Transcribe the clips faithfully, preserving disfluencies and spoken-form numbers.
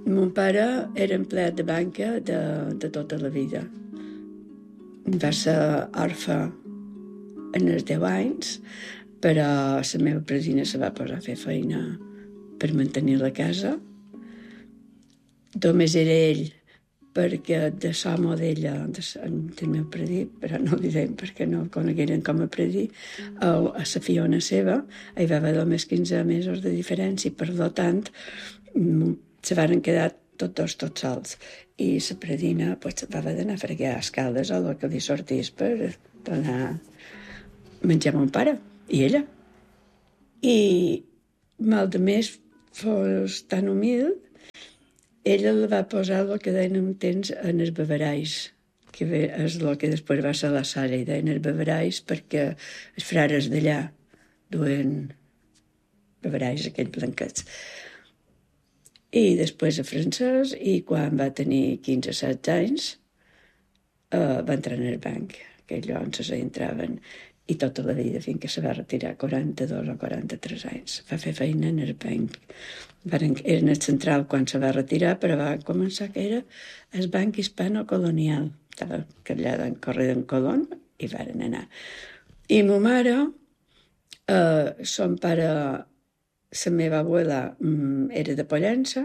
Mon pare era empleat de banca de, de tota la vida. Va ser orfe en els deu anys, però la meva predina se va posar a fer feina per mantenir la casa. Només era ell, perquè de l'home d'ella, del meu predí, però no li deien perquè no conegueren com a predí, a la Fiona seva, hi va haver només quinze mesos de diferència i per tant se van quedar tots dos tots sols. I la predina pues, va haver d'anar a fregar escaldes o el que li sortís per donar a menjar mon pare i ella. I mal de més fos tan humil, ella la va posar el que deien un temps en els beverais, que és el que després va ser la Sala, i deien els beverais perquè els frares d'allà duen beverais, aquells blanquets. I després a francès, i quan va tenir quinze o setze anys, uh, va entrar en el banc, que allò on se entraven, i tota la vida, fins que se va retirar, quaranta-dos o quaranta-tres anys. Va fer feina en el banc. Varen, era en el central quan se va retirar, però va començar que era el banc hispano-colonial. Estava allà d'en Corre d'en Colón, i varen anar. I ma mare, uh, son pare... La meva abuela mm, era de Pollença,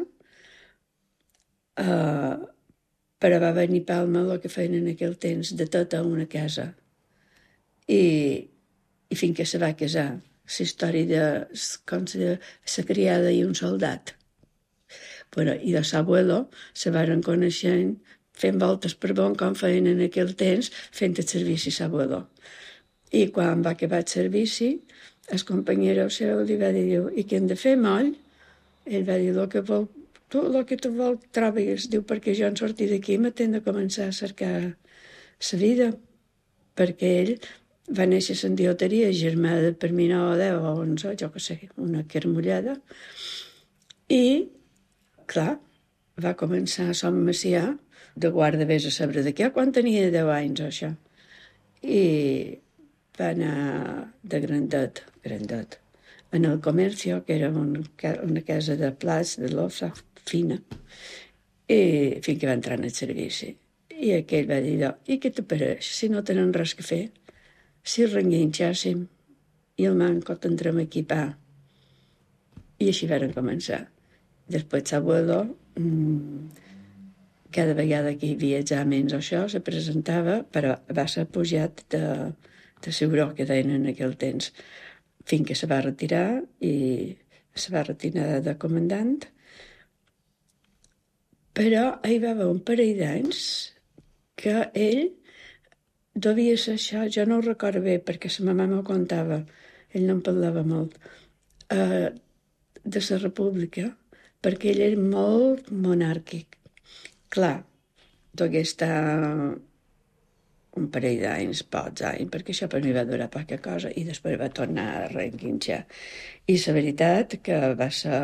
uh, però va venir a Palma el que feien en aquell temps de tota una casa. I, i fins que se va casar, la història de, com se diu, la criada i un soldat. Bueno, i de l'abuelo se varen coneixent fent voltes per bon com feien en aquell temps fent el servici a l'abuelo. I quan va acabar el servici, el companyero seu li va dir, i què hem de fer, moll? Ell va dir, el que, vol, tu, lo que tu vol trobis, diu, perquè jo en sortir d'aquí m'hem de començar a cercar la vida, perquè ell va néixer a Dioteria, germà de per mi nou o deu o onze, jo que sé, una carmullada, i, clar, va començar a Som Macià, de guardavés a saber de què, quan tenia deu anys o això, i va anar de grandet, grandet, en el Comercio, que era un, una casa de plats, de losa, fina, i fins que va entrar en el servici. I aquell va dir, i què te pareix, si no tenen res que fer, si renguinxàssim i el manco tindrem aquí pa. I així varen començar. Després l'abuelo, mmm, cada vegada que hi viatjava menys o això, se presentava, però va ser pujat de de Ciuró, que deien en aquell temps, fins que se va retirar i se va retirar de comandant. Però hi va haver un parell d'anys que ell devia ser això, jo no ho recordo bé perquè la mamà m'ho contava, ell no en parlava molt, uh, de la república, perquè ell era molt monàrquic. Clar, degué estar un parell d'anys, pocs anys, perquè això per mi va durar poca cosa, i després va tornar a reenquinxar. I la veritat que va ser,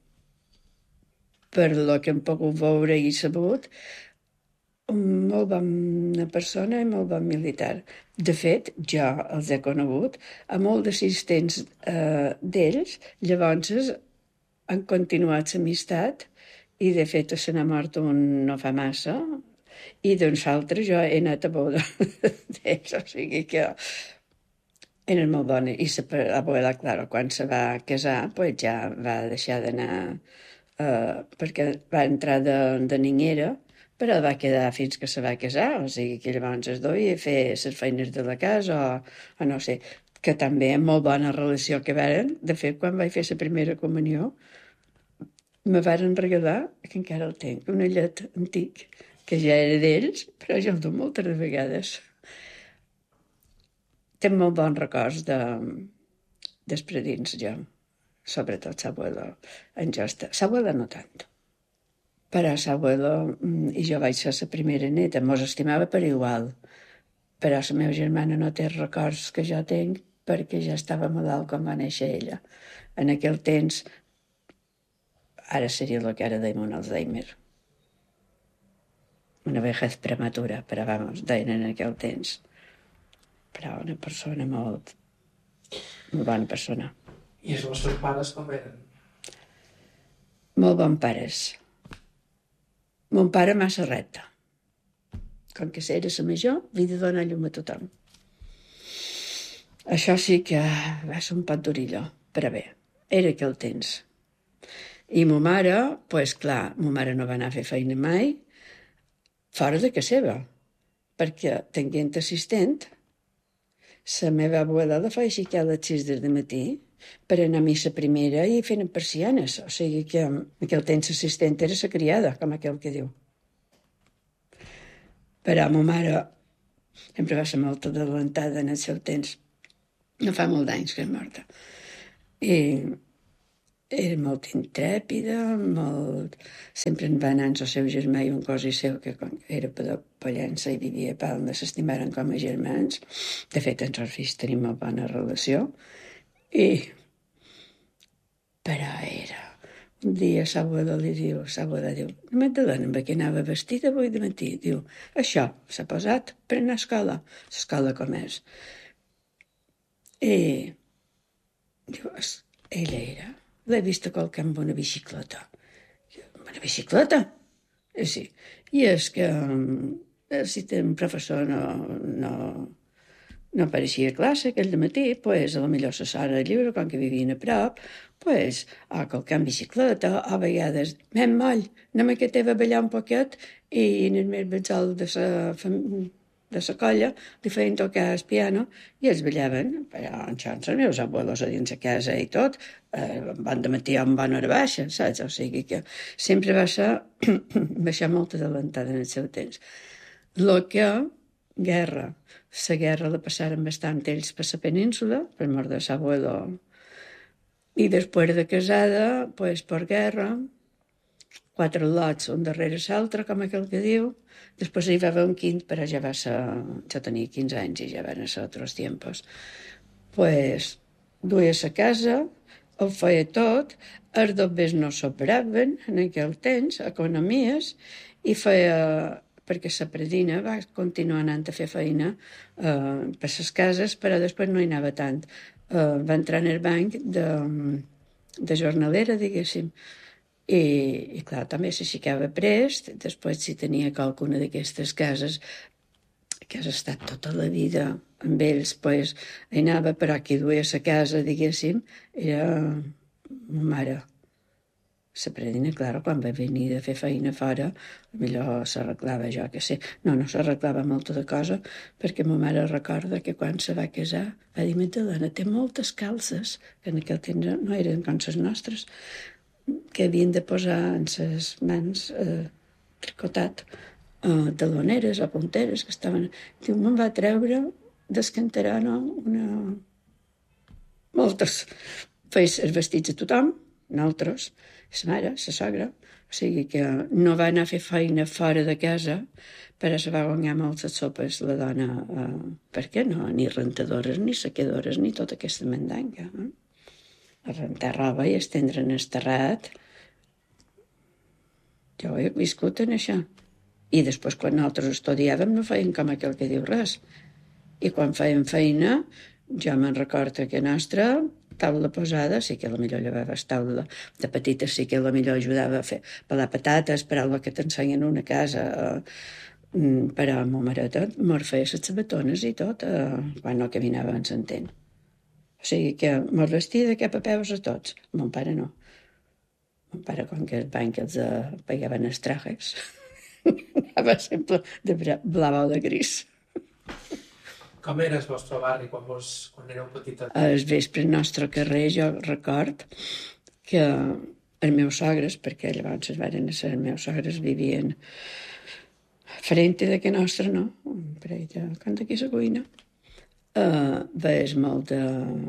per lo que hem pogut veure i sabut, molt bona persona i molt bon militar. De fet, jo els he conegut, a molt d'assistents eh, d'ells, llavors han continuat l'amistat, i de fet se n'ha mort un no fa massa, i d'uns altres jo he anat a veure d'ells, o sigui que eren molt bones. I l'abuela, clar, quan se va casar, pues ja va deixar d'anar, eh, perquè va entrar de, de niñera, però va quedar fins que se va casar, o sigui que llavors es duia a fer les feines de la casa, o, o no sé, que també és molt bona relació que varen. De fet, quan vaig fer la primera comunió, me varen regalar, que encara el tenc, un llet antic, que ja era d'ells, però jo el dono moltes vegades. Tinc molt bons records de, dels predins, jo. Sobretot l'abuelo, en Josta. L'abuela no tant. Però l'abuelo, i jo vaig ser la primera neta, mos estimava per igual. Però la meva germana no té records que jo tinc perquè ja estava malalt quan va néixer ella. En aquell temps, ara seria el que ara deim un Alzheimer. Una vejez prematura, però vamos, deien en aquell temps. Però una persona molt, molt bona persona. I els vostres pares com eren? Molt bons pares. Mon pare massa recte. Com que era la major, havia de donar llum a tothom. Això sí que va ser un pot d'orilló, però bé, era aquell temps. I ma mare, doncs pues, clar, ma mare no va anar a fer feina mai, fora de casa seva, perquè tenint assistent, la meva abuela la feia aixecar a les sis del matí per anar a missa primera i fent persianes. O sigui que aquell temps assistent era la criada, com aquell que diu. Però ma mare sempre va ser molt adelantada en el seu temps. No fa molt d'anys que és morta. I era molt intrèpida, molt... sempre en va anar amb el seu germà i un cosí seu que era de Pollença i vivia a Palma, s'estimaren com a germans. De fet, ens els fills tenim molt bona relació. I... Però era... Un dia l'abuela li diu, l'abuela diu, Magdalena, amb què anava vestida avui de matí? Diu, això, s'ha posat per anar a escola, l'escola com és. I... Diu, ella era... L'he vista qualque amb una bicicleta. Amb una bicicleta? I sí. I és que si el professor no, no, no apareixia a classe aquell matí, pues, a la millor la sora lliure, com que vivien a prop, pues, o qualque amb bicicleta, o a vegades, men moll, anem a que teva a ballar un poquet, i en el més betzol de la de la colla li feien tocar el piano i ells ballaven, però en xans els meus abuelos a dins la casa i tot, eh, van de matí amb bona hora baixa, saps? O sigui que sempre va ser baixar molt adelantada en el seu temps. Lo que, guerra, la guerra la passaren bastant ells per la península, per mort de l'abuelo, i després de casada, pues, per guerra, quatre lots, un darrere l'altre, com aquell que diu. Després hi va haver un quint, però ja va ser... Jo tenia quinze anys i ja van ser altres temps. Pues, duia a casa, ho feia tot, els dobbers no s'operaven en aquell temps, economies, i feia... perquè la predina va continuar anant a fer feina eh, per les cases, però després no hi anava tant. Eh, va entrar en el banc de, de jornalera, diguéssim, I, i clar, també s'aixecava prest. Després, si tenia qualcuna d'aquestes cases que has estat tota la vida amb ells, pues, anava, però qui duia a la casa, diguéssim, era ma mare. La predina, clar, quan va venir de fer feina fora, millor s'arreglava, jo que sé. No, no s'arreglava molta de cosa, perquè ma mare recorda que quan se va casar va dir, Magdalena, té moltes calces, que en aquell temps no eren com les nostres, que havien de posar en les mans eh, tricotat eh, taloneres o punteres que estaven... Diu, me'n va treure descantarà, no? Una... Moltes. Feia els vestits a tothom, nosaltres, la mare, la sogra. O sigui que no va anar a fer feina fora de casa, però se va guanyar moltes sopes la dona. Eh, per què no? Ni rentadores, ni sequedores, ni tota aquesta mandanga. Eh? A rentar roba i estendre en el terrat. Jo he viscut en això. I després, quan nosaltres estudiàvem, no feien com aquell que diu res. I quan feien feina, jo me'n recordo que nostra taula posada, sí que potser llevava taula de petita, sí que potser ajudava a fer pelar patates, per al que t'ensenyen en una casa, eh, però ma mareta mos feia les sabatones i tot, eh, quan no caminava en s'entén. O sigui que mos vestia de cap a peus a tots. Mon pare no. Mon pare, com que el banc els uh, pagaven els trajes, anava sempre de blau o de gris. Com era el vostre barri quan, vos, quan éreu petita? Al vespre al nostre carrer jo record que els meus sogres, perquè llavors es van ser els meus sogres, vivien frente de que nostre, no? Un parell de... Com d'aquí a la cuina. Uh, veies molt de,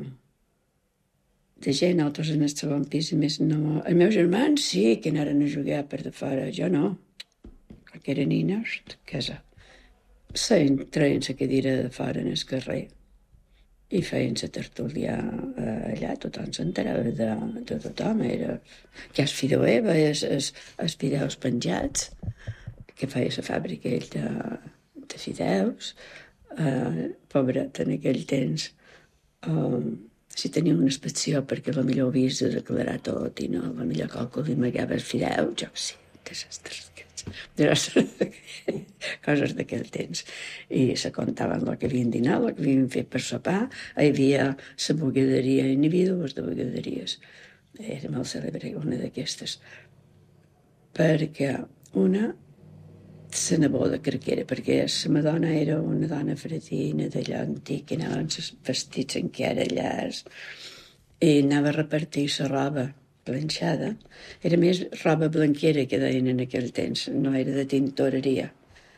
de gent, altres en el segon pis, i més no... Els meus germans sí que anaren a jugar per de fora, jo no. Que eren nines de casa. Seien, treien la cadira de fora en el carrer i feien la tertúlia uh, allà, tothom s'enterava de, de tothom. Era que el fideuer, veies els, els fideus penjats, que feia la fàbrica ell de, de fideus. Uh, pobret en aquell temps, uh, si tenia una inspecció perquè potser ho havies de declarar tot i no, potser qualcú li amagava el fideu, jo que sé. desastres aquests. Desastres, coses d'aquell temps. I se contaven el que havien dinat, el que havien fet per sopar. Hi havia la bugaderia, i n'hi havia dues de bugaderies. Era molt cèlebre una d'aquestes. Perquè una, la neboda, crec que era, perquè la madona era una dona fretina d'allò antic, que anaven vestits encara llargs, i anava a repartir la roba planxada. Era més roba blanquera, que deien en aquell temps, no era de tintoreria.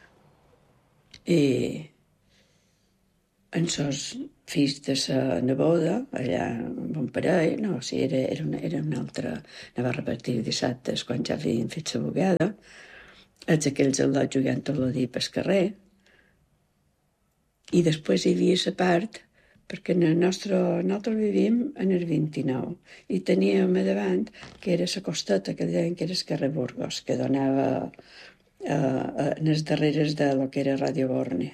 I en sos fills de la neboda, allà amb un parell, no, o sigui, era, era, una, era una altra, anava a repartir dissabtes quan ja havien fet la bugada, els aquells al lot jugant tot el dia pel carrer, i després hi havia la part, perquè en el nostre, nosaltres vivíem en el vint-i-nou, i teníem a davant, que era la costeta, que deien que era el carrer Burgos, que donava eh, en les darreres de lo que era Radio Borne.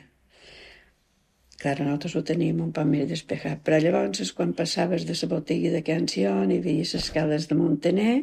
Clar, nosaltres ho teníem un poc més despejat, però llavors, quan passaves de la botiga de Can Sion, hi havia les escales de Montaner,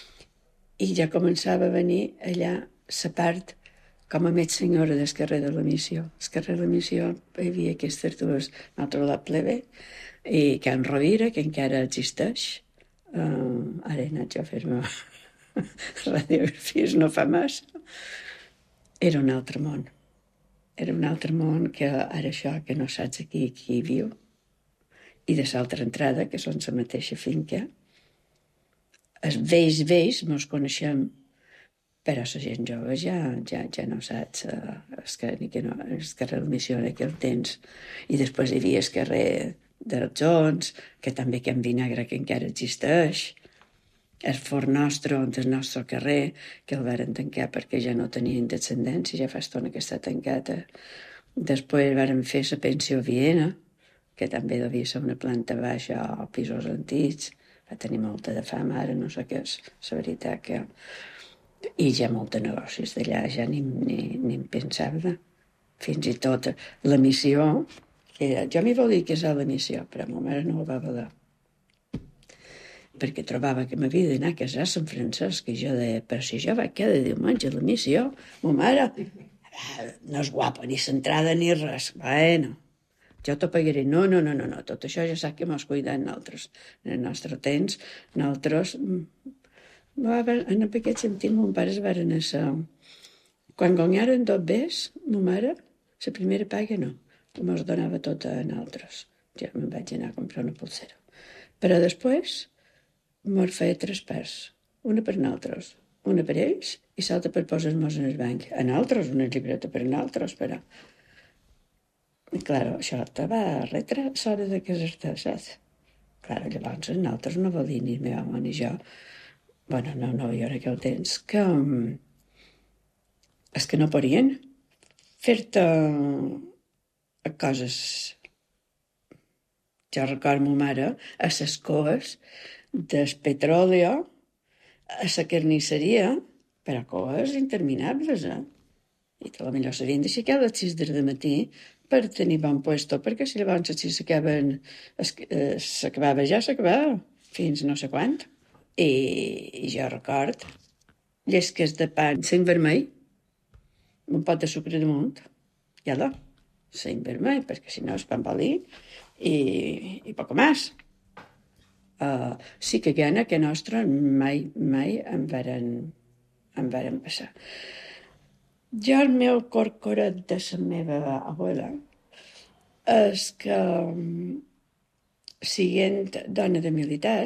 i ja començava a venir allà la part com a més senyora del carrer de la Missió. Al carrer de la Missió hi havia aquestes dues, nosaltres la plebe, i Can Rovira, que encara existeix. Uh, ara he anat jo a fer-me radiografies, no fa massa. Era un altre món. Era un altre món que ara això, que no saps aquí qui hi viu. I de l'altra entrada, que són la mateixa finca. Els vells, vells, mos coneixem, però la gent jove ja, ja, ja no saps uh, el, que, que no, el carrer de la Missió en aquell temps. I després hi havia el carrer dels Jons, que també Can Vinagre, que encara existeix. El Fort Nostre, on el nostre carrer, que el varen tancar perquè ja no tenien descendència, ja fa estona que està tancat. Després varen fer la pensió Viena, que també devia ser una planta baixa o pisos antics. Va tenir molta de fama, ara no sé què és, la veritat que... I ja molts negocis d'allà, ja ni, ni, ni em pensava. Fins i tot la missió, que jo m'hi volia casar a la missió, però ma mare no ho va voler. Perquè trobava que m'havia d'anar a casar a Sant Francesc, i jo deia, però si jo vaig cada diumenge a la missió, ma mare no és guapa, ni centrada ni res. Bueno, jo t'ho pagaré. No, no, no, no, no, tot això ja sap que mos cuidem nosaltres. En el nostre temps, nosaltres... En aquest sentit, mon pare es va anar a... Quan guanyaren dos bés, ma mare, la primera paga no, mos donava tot a nosaltres. Jo me'n vaig anar a comprar una pulsera. Però després mos feia tres parts, una per nosaltres, una per ells i l'altra per posar-nos en el banc. A nosaltres, una llibreta per nosaltres, però... I, clar, això te va retre l'hora de casar-te, saps? Clar, llavors nosaltres no volien ni meu home ni jo. Bueno, no, no, jo en aquell temps que... És que no podien fer-te coses. Jo recordo ma mare a les coes del petroli, a la carnisseria, però coes interminables, eh? I potser s'havien d'aixecar a les sis del matí per tenir bon puesto, perquè si llavors si s'acaben, s'acabava ja, s'acabava, fins no sé quant. I jo record llesques de pa seny vermell, un pot de sucre damunt, ja la, seny vermell, perquè si no és pan bolí, i, i poc més. Uh, sí que gana que nostre mai, mai em varen, em varen passar. Jo el meu corcoret de la meva abuela és que, sent dona de militar,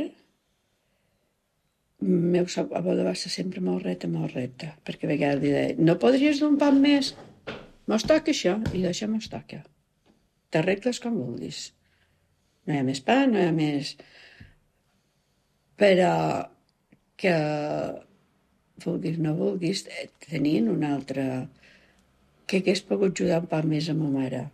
meu abuela va ser sempre molt reta, molt reta, perquè a vegades li deia, no podries donar un poc més? Mos toca això, i d'això mos toca. T'arregles com vulguis. No hi ha més pa, no hi ha més... Però que, vulguis no vulguis, tenien una altra... que hagués pogut ajudar un poc més a ma mare.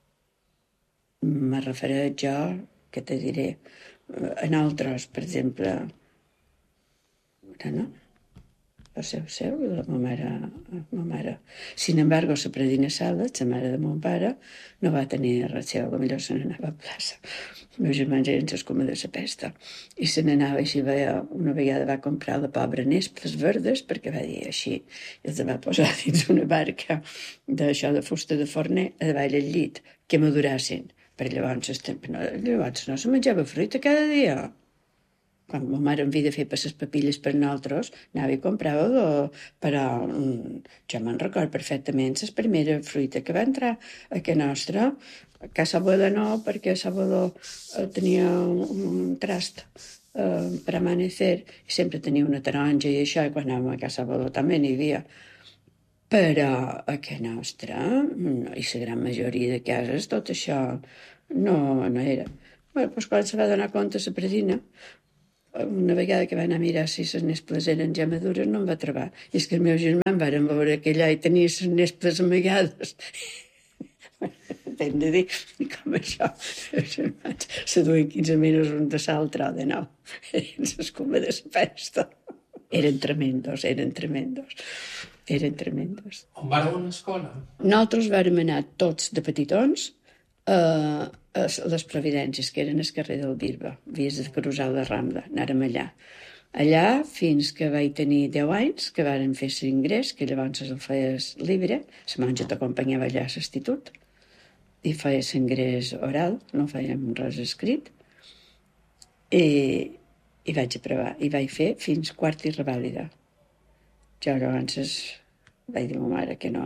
Me refereix jo, que te diré, en altres, per exemple... No? el seu seu, i la meva mare, ma mare. Sin embargo, la predina Sala, la mare de mon pare, no va tenir res seu, potser se n'anava a plaça. Els meus germans eren les com de la pesta. I se n'anava així, una vegada va comprar la pobra nesples verdes, perquè va dir així, i els va posar dins una barca d'això de fusta de forner, a davall del llit, que madurassin. Per llavors, no, llavors no se menjava fruita cada dia. Quan ma mare em havia de fer per les papilles per nosaltres, anava i comprava, però jo me'n record perfectament la primera fruita que va entrar a casa nostra. A casa abuela no, perquè la abuela tenia un trast per amanecer i sempre tenia una taronja i això, i quan anàvem a casa abuela també n'hi havia. Però a casa nostra, i la gran majoria de cases, tot això no, no era. Bé, doncs quan se va donar compte la predina, una vegada que va anar a mirar si les nesples eren ja madures, no em va trobar. I és que els meus germans van veure que allà hi tenia les nesples amagades. T'hem de dir, com això, els germans se duen quinze minuts un de l'altre o de nou. Eren l'escuma de la pesta. Eren tremendos, eren tremendos. Eren tremendos. On vareu a l'escola? Nosaltres vàrem anar tots de petitons a les Providències, que eren al carrer del Bisbe, vies de Crusal de Rambla, anàrem allà. Allà fins que vaig tenir deu anys, que varen fer l'ingrés, que llavors el feies llibre, la monja t'acompanyava allà a l'institut, i feia l'ingrés oral, no fèiem res escrit, i, i vaig aprovar, i vaig fer fins quart i revàlida. Jo llavors vaig dir a ma mare que no,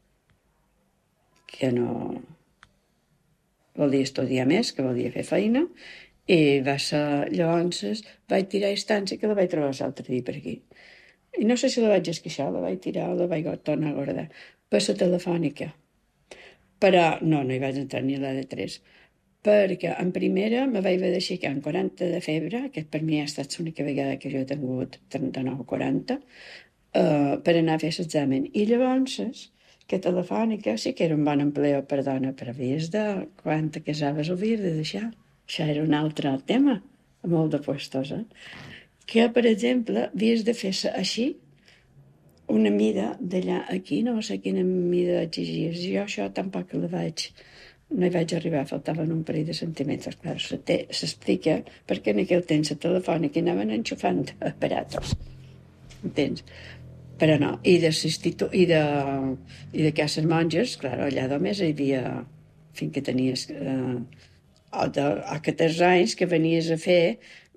que no volia estudiar més, que volia fer feina, i va ser, llavors vaig tirar a instància, que la vaig trobar l'altre dia per aquí. I no sé si la vaig esqueixar, la vaig tirar o la vaig tornar a guardar, per la telefònica. Però no, no hi vaig entrar ni a la de tres, perquè en primera me vaig haver d'aixecar amb quaranta de febre, que per mi ha estat l'única vegada que jo he tingut trenta-nou o quaranta, uh, per anar a fer l'examen. I llavors, que telefònica sí que era un bon empleo per dona, però havies de, quan te casaves ho havies de deixar. Això era un altre tema, molt de puestos, eh? Que, per exemple, havies de fer així, una mida d'allà aquí, no sé quina mida exigies. Jo això tampoc la vaig, no hi vaig arribar, faltaven un parell de centímetres. Clar, s'explica perquè en aquell temps la telefònica anaven enxufant aparatos. Entens? Però no, i de l'institut, i de, i de cases monges, clar, allà només hi havia, fins que tenies, eh, o, de, o que tens anys que venies a fer,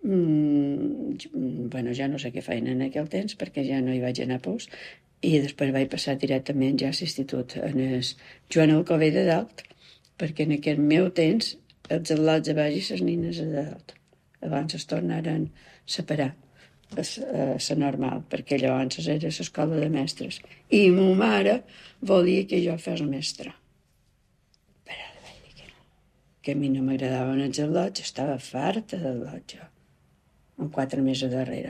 mm, bueno, ja no sé què feien en aquell temps, perquè ja no hi vaig anar pous, i després vaig passar directament ja a l'institut, en el Joan Alcover de dalt, perquè en aquell meu temps els al·lots de baix i les nines de dalt. Abans es tornaren a separar. La normal, perquè llavors era l'escola de mestres. I ma mare volia que jo fes mestra. Però vaig dir que no, que a mi no m'agradaven els al·lots, estava farta d'al·lots jo, amb quatre mesos darrere.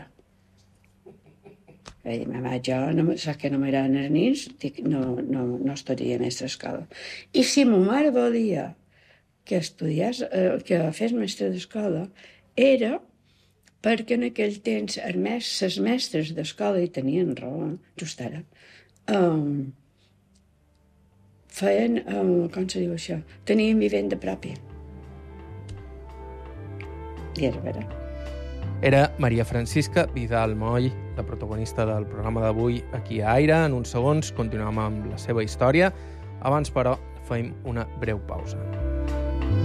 Vaig dir, mama, jo no, saps que no m'agraden els nins, dic, no, no, no estudia mestra a escola. I si ma mare volia que estudiés, eh, que fes mestre d'escola, era perquè en aquell temps les mestres d'escola, i tenien raó, just ara, um, feien, um, com se diu això, tenien vivenda pròpia. I era vera. Era Maria Francisca Vidal Moll, la protagonista del programa d'avui aquí a Aire. En uns segons continuem amb la seva història. Abans, però, fem una breu pausa.